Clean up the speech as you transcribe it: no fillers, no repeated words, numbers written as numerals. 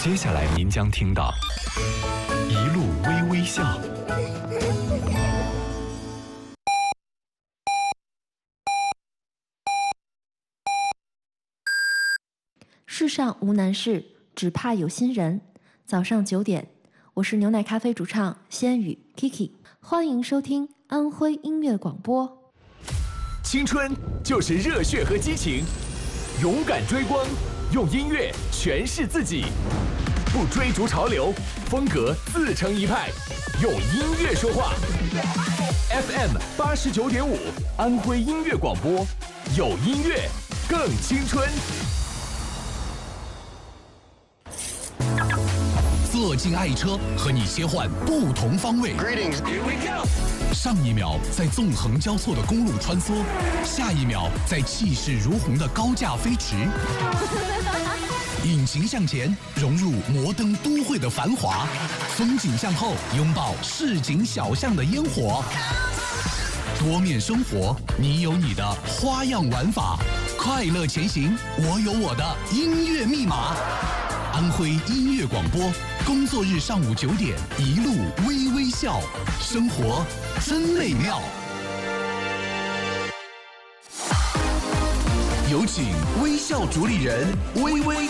接下来您将听到一路微微笑。 世上无难事，只怕有心人。早上9点，我是牛奶咖啡主唱仙羽 Kiki， 欢迎收听安徽音乐广播。 青春就是热血和激情，勇敢追光，用音乐诠释自己，不追逐潮流，风格自成一派，用音乐说话。FM 89.5，安徽音乐广播，有音乐更青春。 坐进爱车，和你切换不同方位。 Greetings, here we go。 上一秒在纵横交错的公路穿梭，下一秒在气势如虹的高架飞驰。引擎向前，融入摩登都会的繁华；风景向后，拥抱市井小巷的烟火。多面生活，你有你的花样玩法。快乐前行，我有我的音乐密码。安徽音乐广播，工作日上午9点，一路微微笑，生活真美妙。有请微笑主理人微微。